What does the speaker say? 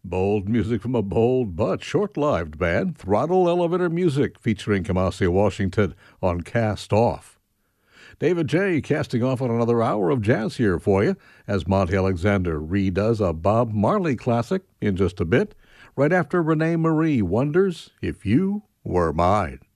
Bold music from a bold but short-lived band, Throttle Elevator Music, featuring Kamasi Washington on Cast Off. David J. casting off on another hour of jazz here for you, as Monty Alexander redoes a Bob Marley classic in just a bit, right after Renee Marie wonders if you were mine.